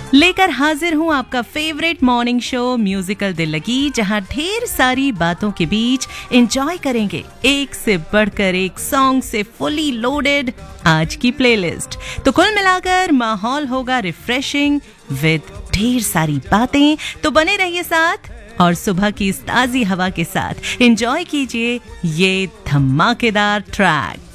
लेकर हाजिर हूँ आपका फेवरेट मॉर्निंग शो म्यूजिकल दिल लगी, जहाँ ढेर सारी बातों के बीच एंजॉय करेंगे एक से बढ़कर एक सॉन्ग से फुली लोडेड आज की प्लेलिस्ट। तो कुल मिलाकर माहौल होगा रिफ्रेशिंग विद ढेर सारी बातें। तो बने रहिए साथ और सुबह की इस ताजी हवा के साथ एंजॉय कीजिए ये धमाकेदार ट्रैक।